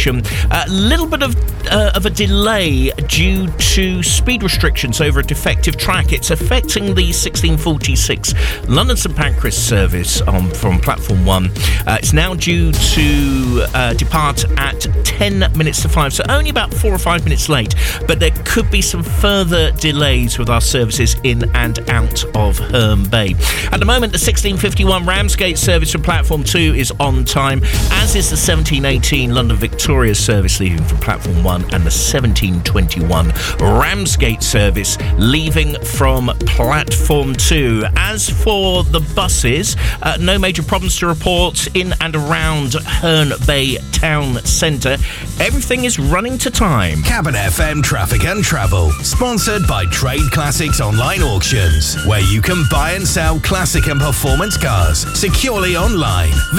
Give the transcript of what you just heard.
station. A little bit of a delay due to speed restrictions over a defective track. It's affecting the 1646 London St Pancras service from platform 1. It's now due to depart at 10 minutes to 5, so only about 4 or 5 minutes late, but there could be some further delays with our services in and out of Herne Bay. At the moment, the 1651 Ramsgate service from platform 2 is on time, as is the 1718 London Victoria service leaving from platform 1 and the 1721 Ramsgate service leaving from platform 2. As for the buses, no major problems to report in and around Herne Bay town centre. Everything is running to time. Cabin FM Traffic and Travel, sponsored by Trade Classics Online Auctions, where you can buy and sell classic and performance cars securely online.